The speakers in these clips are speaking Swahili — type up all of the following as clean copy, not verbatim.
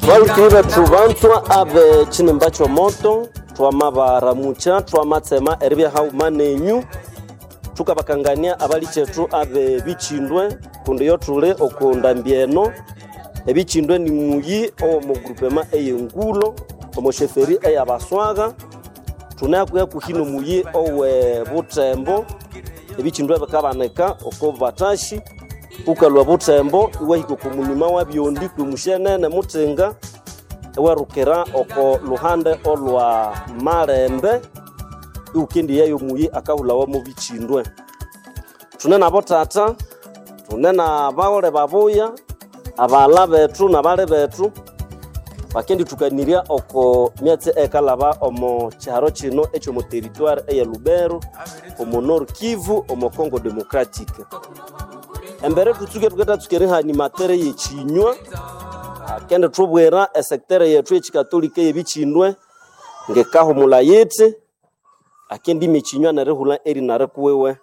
Twalukire tubanzwa abe chinembacho moto twamabara mucha twamatsema eribya haumanenyu tukabakangania abali chetu abe bichindwe kundi yotule okundambieno ebichindwe ni muyi o mu groupement eyengulo omo sheferi eyabaswaga tunakuya kuhino muyi owe butembo ebichindwe bakabaneka oko batashi ukalwa butembo iwahiko kumunima wa byondi kumushenene mutenga ewarukera oko luhande olwa marembe ukindi yayo muyi akahula wa mu bichindwe tunena botata tunena baole babuya abala betu na bale betu bakendi tukaniria oko myatse ekalaba omo charo chino echo mo territoire eya Lubero omo Nord Kivu omo Congo Democratique embere tutsuke tukere hani matere yechinywa kende tubwera secteur yetu echikatolika yebichindwe ngekaho mulayete akendi michinywa na rehula eri na rekuwewe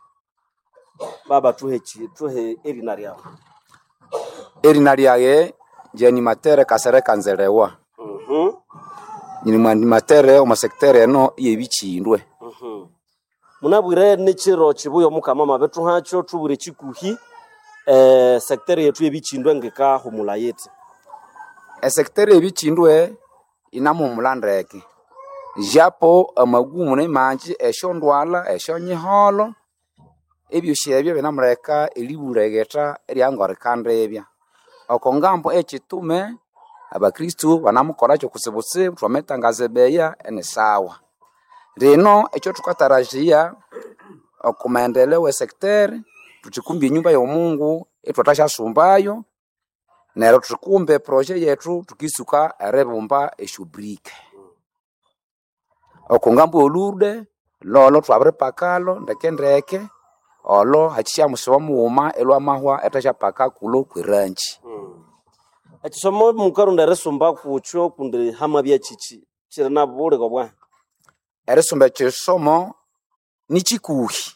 baba tuhe eri na ryao eri na ryage jeni matere kasere kanzelewa ni matere o secteur no yebichindwe munabwire n'ikiro kibuyo mukama mabetu hacho tubure chikuhi secteur yetu yebichindwe ngeka humulayete secteur yebichindwe inamo mulandeke japo amagumu ne manji eshondwala eshonyiholo ebyo shebyo benamreka eliburegeta eryangore kandebya okongambo echitume abakristo banamukora cyo kusebuse twametangaze beya ene sawa reno echo tukatarajia okumaendeleo we secteur tuchikumbi nyumba ya Mungu etwatasha sumbayo nero tukumbe projet yetu tukisuka rebumba eshubrike okongambo olude lolo twabre pakalo ndekendeke olo hachisha musomo uma elwa mahwa etasha paka kulo kwiranchi achisomo mukarunda resumba kucho kunde hamabya chichi chirana bure gobwa eresumba chisomo ni chikuhi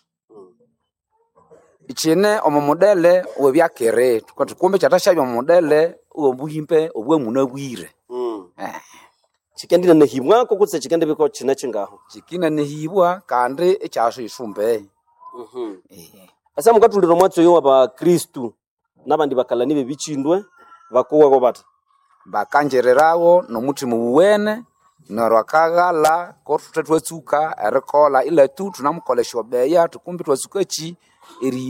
ichine omo modele webyakere tukumbe chatasha byo modele obuhimpe obwe munabwire chikendina nehimwa ko kutse chikende biko china chingaho chikina nehibwa kandi echaso isumbe asa mukatuliro mwatso yo aba Kristo nabandi bakalani bebichindwe bakuwa ko bata bakanjererawo nomutima buwene norwakagala ko tutetwetsuka erekola ile tu tunamukolesha beya tukumbi twetsukachi eri